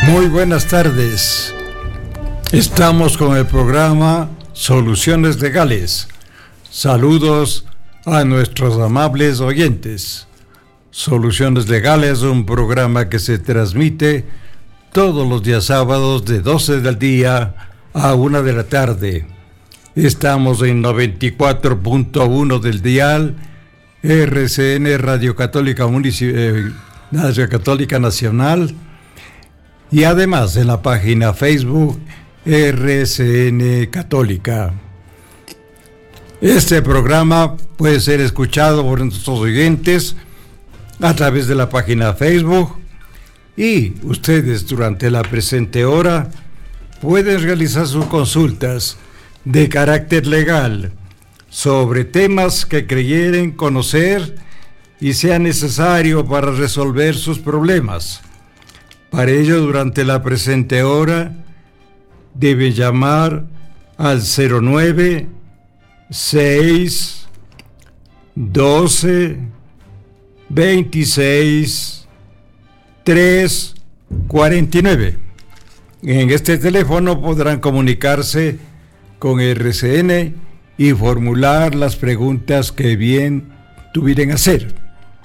Muy buenas tardes. Estamos con el programa Soluciones Legales. Saludos a nuestros amables oyentes. Soluciones Legales, un programa que se transmite todos los días sábados de 12 del día a 1 de la tarde. Estamos en 94.1 del dial, RCN Radio Católica Radio Católica Nacional, y además en la página Facebook RCN Católica. Este programa puede ser escuchado por nuestros oyentes a través de la página Facebook, y ustedes durante la presente hora pueden realizar sus consultas de carácter legal sobre temas que creyeren conocer y sea necesario para resolver sus problemas. Para ello, durante la presente hora, debe llamar al 09 6 12 26 3 49. En este teléfono podrán comunicarse con RCN y formular las preguntas que bien tuvieran hacer.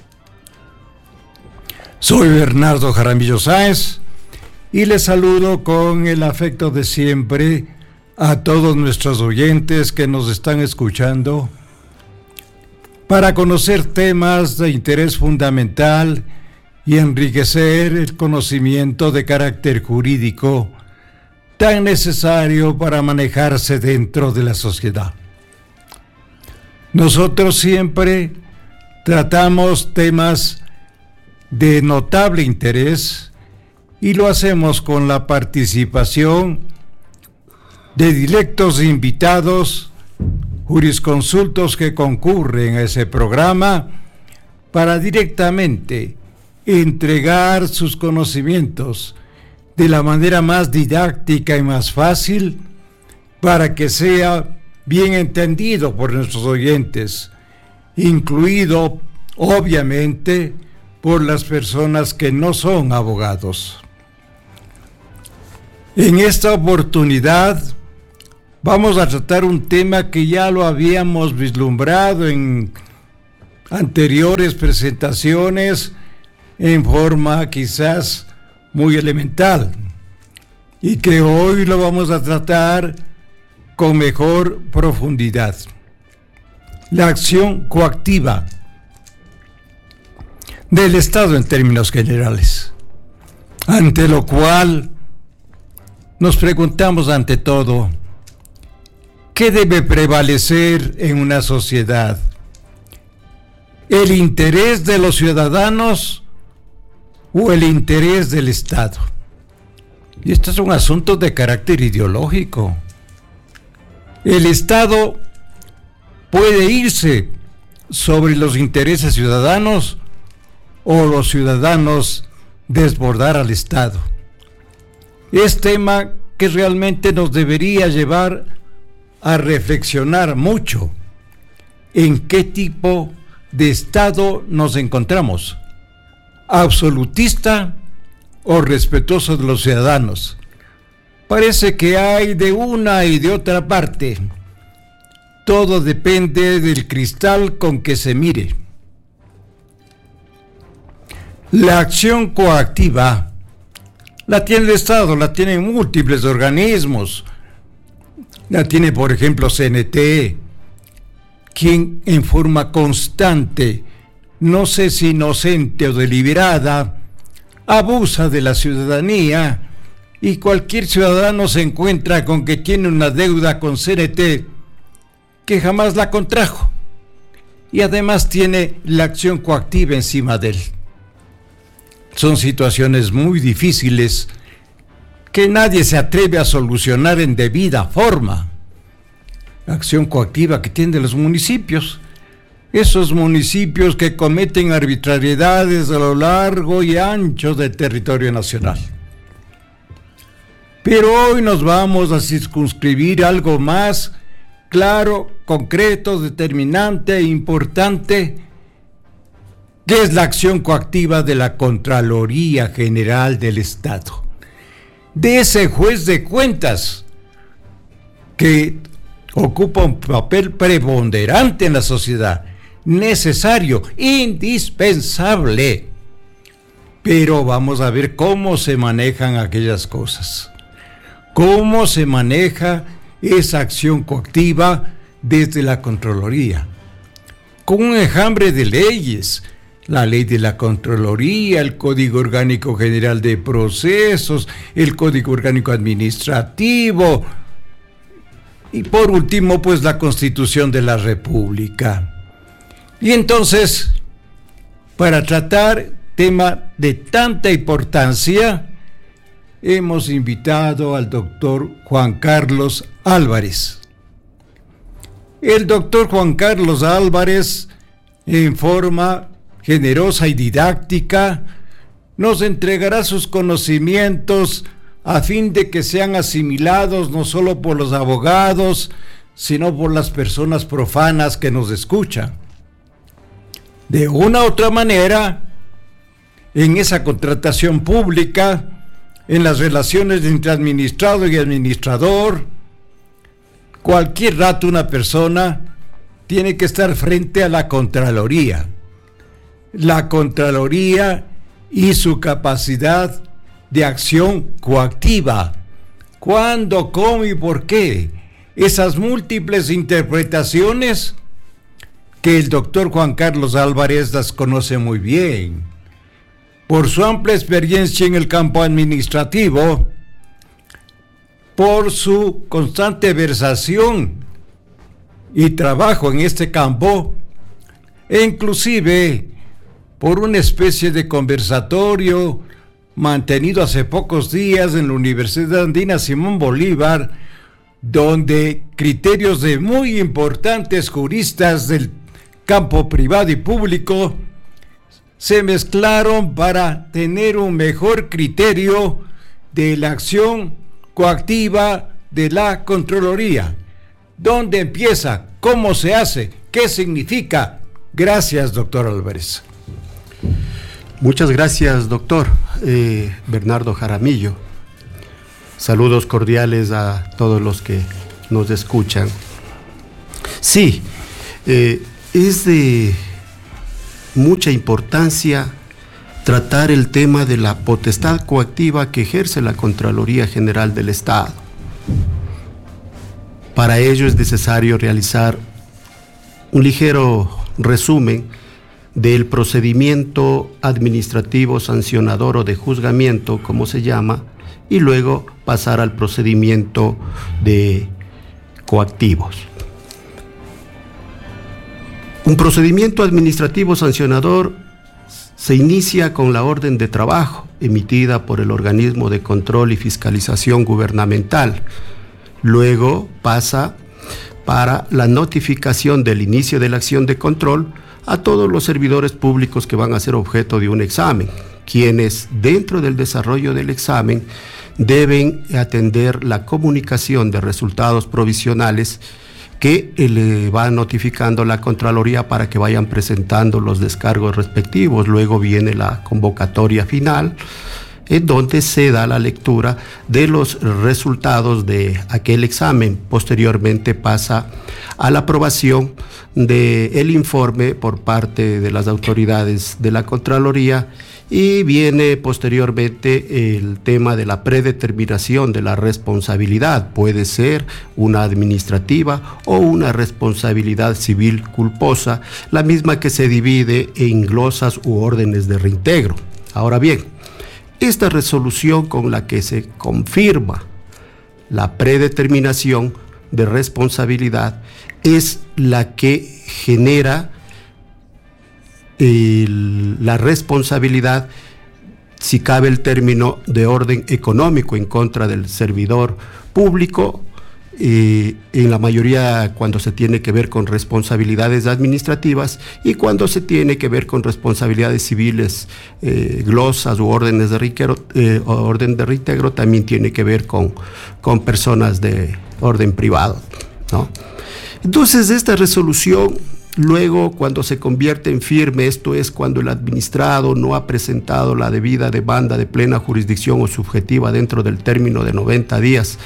Soy Bernardo Jaramillo Sáenz y les saludo con el afecto de siempre a todos nuestros oyentes que nos están escuchando para conocer temas de interés fundamental y enriquecer el conocimiento de carácter jurídico tan necesario para manejarse dentro de la sociedad. Nosotros siempre tratamos temas de notable interés y lo hacemos con la participación de directos invitados, jurisconsultos que concurren a ese programa para directamente entregar sus conocimientos de la manera más didáctica y más fácil para que sea bien entendido por nuestros oyentes, incluido obviamente por las personas que no son abogados. En esta oportunidad vamos a tratar un tema que ya lo habíamos vislumbrado en anteriores presentaciones en forma quizás muy elemental, y que hoy lo vamos a tratar con mejor profundidad: la acción coactiva del Estado en términos generales, ante lo cual nos preguntamos ante todo, ¿qué debe prevalecer en una sociedad? ¿El interés de los ciudadanos o el interés del Estado? Y estos son asuntos de carácter ideológico. El Estado puede irse sobre los intereses ciudadanos o los ciudadanos desbordar al Estado. Es tema que realmente nos debería llevar a reflexionar mucho en qué tipo de Estado nos encontramos: absolutista o respetuoso de los ciudadanos. Parece que hay de una y de otra parte. Todo depende del cristal con que se mire. La acción coactiva la tiene el Estado, la tienen múltiples organismos. La tiene, por ejemplo, CNT, quien en forma constante, no sé si inocente o deliberada, abusa de la ciudadanía, y cualquier ciudadano se encuentra con que tiene una deuda con CNT que jamás la contrajo, y además tiene la acción coactiva encima de él. Son situaciones muy difíciles que nadie se atreve a solucionar en debida forma. La acción coactiva que tienen los municipios, esos municipios que cometen arbitrariedades a lo largo y ancho del territorio nacional. Pero hoy nos vamos a circunscribir algo más claro, concreto, determinante e importante, que es la acción coactiva de la Contraloría General del Estado. de ese juez de cuentas que ocupa un papel preponderante en la sociedad, necesario, indispensable. Pero vamos a ver cómo se manejan aquellas cosas, cómo se maneja esa acción coactiva desde la Contraloría, con un enjambre de leyes, la ley de la Contraloría, el Código Orgánico General de Procesos, el Código Orgánico Administrativo, y por último, pues la Constitución de la República. Y entonces, para tratar tema de tanta importancia, hemos invitado al doctor Juan Carlos Álvarez. El doctor Juan Carlos Álvarez, en forma generosa y didáctica, nos entregará sus conocimientos a fin de que sean asimilados no solo por los abogados, sino por las personas profanas que nos escuchan. De una u otra manera, en esa contratación pública, en las relaciones entre administrado y administrador, cualquier rato una persona tiene que estar frente a la Contraloría. La Contraloría y su capacidad de acción coactiva. ¿Cuándo, cómo y por qué? Esas múltiples interpretaciones que el doctor Juan Carlos Álvarez las conoce muy bien. Por su amplia experiencia en el campo administrativo, por su constante versación y trabajo en este campo, e inclusive por una especie de conversatorio mantenido hace pocos días en la Universidad Andina Simón Bolívar, donde criterios de muy importantes juristas del campo privado y público se mezclaron para tener un mejor criterio de la acción coactiva de la Contraloría. ¿Dónde empieza? ¿Cómo se hace? ¿Qué significa? Gracias, doctor Álvarez. Muchas gracias, doctor Bernardo Jaramillo. Saludos cordiales a todos los que nos escuchan. Sí, es de mucha importancia tratar el tema de la potestad coactiva que ejerce la Contraloría General del Estado. Para ello es necesario realizar un ligero resumen del procedimiento administrativo sancionador o de juzgamiento, como se llama, y luego pasar al procedimiento de coactivos. Un procedimiento administrativo sancionador se inicia con la orden de trabajo emitida por el organismo de control y fiscalización gubernamental. Luego pasa para la notificación del inicio de la acción de control a todos los servidores públicos que van a ser objeto de un examen, quienes dentro del desarrollo del examen deben atender la comunicación de resultados provisionales que le va notificando la Contraloría para que vayan presentando los descargos respectivos. Luego viene la convocatoria final, en donde se da la lectura de los resultados de aquel examen. Posteriormente pasa a la aprobación del informe por parte de las autoridades de la Contraloría y viene posteriormente el tema de la predeterminación de la responsabilidad. Puede ser una administrativa o una responsabilidad civil culposa, la misma que se divide en glosas u órdenes de reintegro. Ahora bien, esta resolución con la que se confirma la predeterminación de responsabilidad es la que genera la responsabilidad, si cabe el término, de orden económico en contra del servidor público, en la mayoría cuando se tiene que ver con responsabilidades administrativas y cuando se tiene que ver con responsabilidades civiles, glosas u órdenes de reintegro, también tiene que ver con personas de orden privado, ¿no? Entonces, esta resolución Luego, cuando se convierte en firme, esto es cuando el administrado no ha presentado la debida demanda de plena jurisdicción o subjetiva dentro del término de 90 días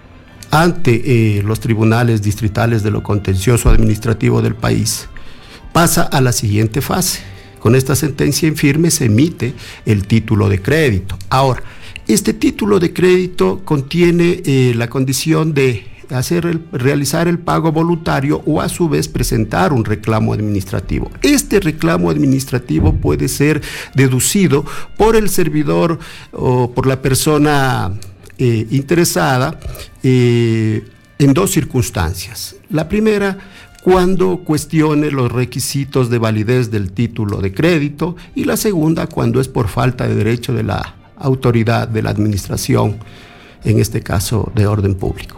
ante los tribunales distritales de lo contencioso administrativo del país, pasa a la siguiente fase. Con esta sentencia en firme se emite el título de crédito. Ahora, este título de crédito contiene la condición de realizar el pago voluntario o a su vez presentar un reclamo administrativo. Este reclamo administrativo puede ser deducido por el servidor o por la persona interesada en dos circunstancias. La primera, cuando cuestione los requisitos de validez del título de crédito, y la segunda, cuando es por falta de derecho de la autoridad de la administración, en este caso de orden público.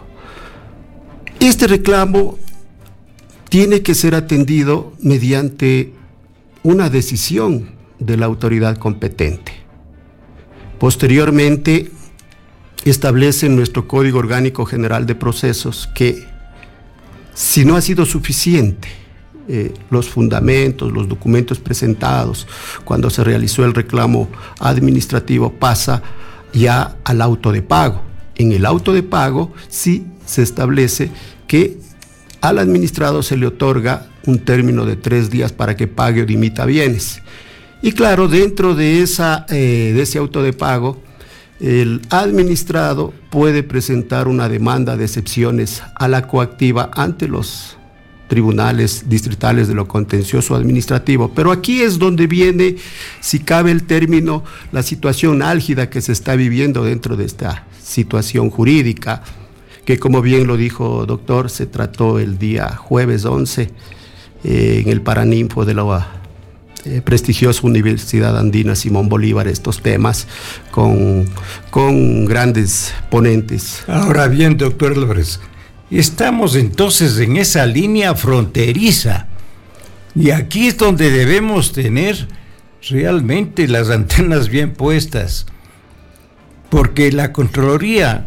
Este reclamo tiene que ser atendido mediante una decisión de la autoridad competente. Posteriormente, establece en nuestro Código Orgánico General de Procesos que, si no ha sido suficiente los fundamentos, los documentos presentados cuando se realizó el reclamo administrativo, pasa ya al auto de pago. En el auto de pago sí se establece que al administrado se le otorga un término de 3 días para que pague o dimita bienes. Y claro, dentro de ese auto de pago, el administrado puede presentar una demanda de excepciones a la coactiva ante los tribunales distritales de lo contencioso administrativo. Pero aquí es donde viene, si cabe el término, la situación álgida que se está viviendo dentro de esta situación jurídica, que, como bien lo dijo doctor, se trató el día jueves 11 en el Paraninfo de la prestigiosa Universidad Andina Simón Bolívar, estos temas con grandes ponentes. Ahora bien, doctor Álvarez, estamos entonces en esa línea fronteriza, y aquí es donde debemos tener realmente las antenas bien puestas, porque la Contraloría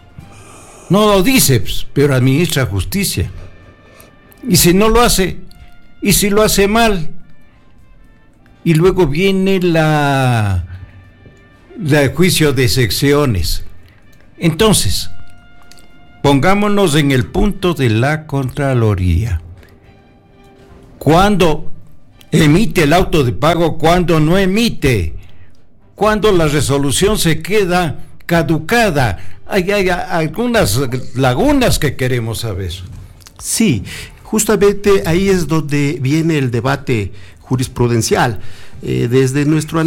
no lo dice, pero administra justicia. Y si no lo hace, y si lo hace mal, y luego viene el juicio de secciones. Entonces, pongámonos en el punto de la Contraloría. ¿Cuándo emite el auto de pago? ¿Cuándo no emite? ¿Cuándo la resolución se queda caducada? Hay algunas lagunas que queremos saber. Sí, justamente ahí es donde viene el debate jurisprudencial. Desde nuestro